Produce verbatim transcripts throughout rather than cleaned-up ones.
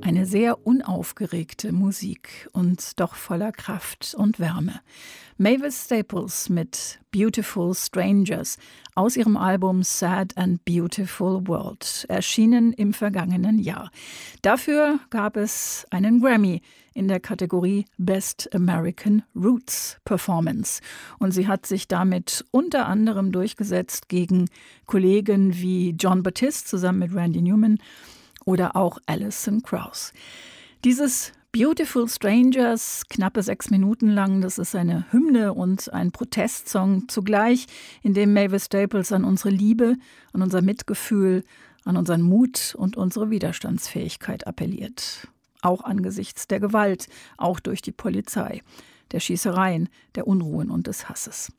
Eine sehr unaufgeregte Musik und doch voller Kraft und Wärme. Mavis Staples mit Beautiful Strangers aus ihrem Album Sad and Beautiful World, erschienen im vergangenen Jahr. Dafür gab es einen Grammy in der Kategorie Best American Roots Performance. Und sie hat sich damit unter anderem durchgesetzt gegen Kollegen wie Jon Batiste zusammen mit Randy Newman oder auch Alison Krauss. Dieses Beautiful Strangers, knappe sechs Minuten lang, das ist eine Hymne und ein Protestsong zugleich, in dem Mavis Staples an unsere Liebe, an unser Mitgefühl, an unseren Mut und unsere Widerstandsfähigkeit appelliert. Auch angesichts der Gewalt, auch durch die Polizei, der Schießereien, der Unruhen und des Hasses.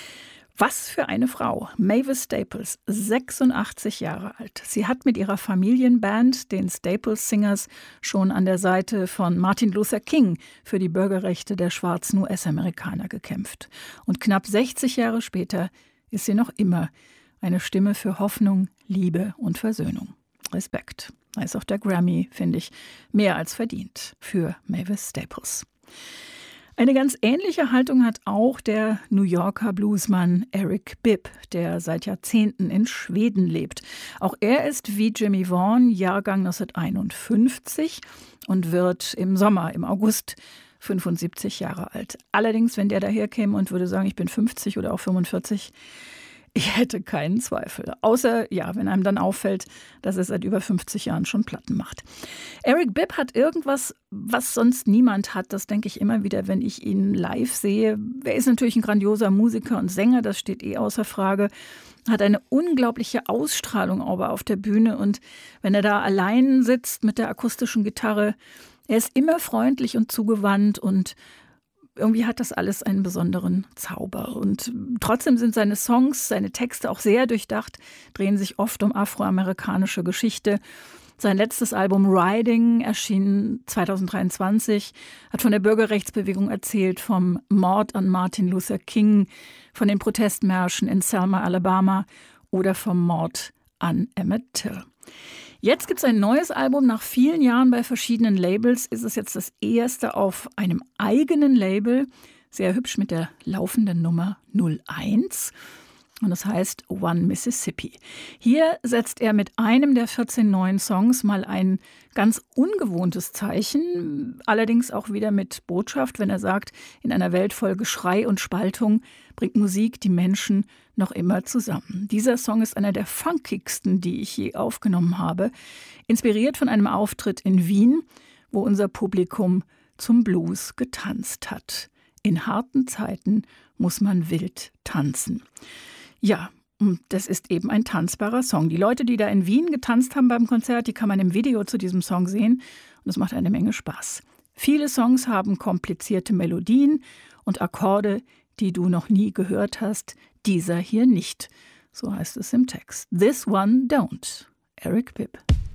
Was für eine Frau. Mavis Staples, sechsundachtzig Jahre alt. Sie hat mit ihrer Familienband, den Staples Singers, schon an der Seite von Martin Luther King für die Bürgerrechte der schwarzen U S-Amerikaner gekämpft. Und knapp sechzig Jahre später ist sie noch immer eine Stimme für Hoffnung, Liebe und Versöhnung. Respekt. Da ist auch der Grammy, finde ich, mehr als verdient für Mavis Staples. Eine ganz ähnliche Haltung hat auch der New Yorker Bluesmann Eric Bibb, der seit Jahrzehnten in Schweden lebt. Auch er ist wie Jimmy Vaughan Jahrgang neunzehnhunderteinundfünfzig und wird im Sommer, im August, fünfundsiebzig Jahre alt. Allerdings, wenn der daherkäme und würde sagen, ich bin fünfzig oder auch fünfundvierzig, ich hätte keinen Zweifel. Außer, ja, wenn einem dann auffällt, dass er seit über fünfzig Jahren schon Platten macht. Eric Bibb hat irgendwas, was sonst niemand hat. Das denke ich immer wieder, wenn ich ihn live sehe. Er ist natürlich ein grandioser Musiker und Sänger, das steht eh außer Frage. Hat eine unglaubliche Ausstrahlung aber auf der Bühne. Und wenn er da allein sitzt mit der akustischen Gitarre, er ist immer freundlich und zugewandt und irgendwie hat das alles einen besonderen Zauber. Und trotzdem sind seine Songs, seine Texte auch sehr durchdacht, drehen sich oft um afroamerikanische Geschichte. Sein letztes Album Riding erschien zweitausenddreiundzwanzig, hat von der Bürgerrechtsbewegung erzählt, vom Mord an Martin Luther King, von den Protestmärschen in Selma, Alabama oder vom Mord an Emmett Till. Jetzt gibt es ein neues Album. Nach vielen Jahren bei verschiedenen Labels ist es jetzt das erste auf einem eigenen Label. Sehr hübsch mit der laufenden Nummer null eins. Und das heißt One Mississippi. Hier setzt er mit einem der vierzehn neuen Songs mal ein ganz ungewohntes Zeichen, allerdings auch wieder mit Botschaft, wenn er sagt, in einer Welt voll Geschrei und Spaltung bringt Musik die Menschen noch immer zusammen. Dieser Song ist einer der funkigsten, die ich je aufgenommen habe, inspiriert von einem Auftritt in Wien, wo unser Publikum zum Blues getanzt hat. In harten Zeiten muss man wild tanzen. Ja, und das ist eben ein tanzbarer Song. Die Leute, die da in Wien getanzt haben beim Konzert, die kann man im Video zu diesem Song sehen. Und es macht eine Menge Spaß. Viele Songs haben komplizierte Melodien und Akkorde, die du noch nie gehört hast. Dieser hier nicht. So heißt es im Text. This one don't. Eric Bibb.